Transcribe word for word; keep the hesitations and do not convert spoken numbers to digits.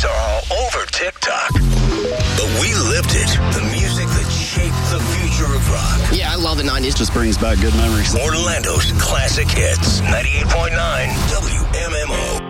nineties are all over TikTok. But we lived it. The music that shaped the future of rock. Yeah, I love the nineties. Just brings back good memories. Orlando's classic hits. ninety-eight point nine W M M O.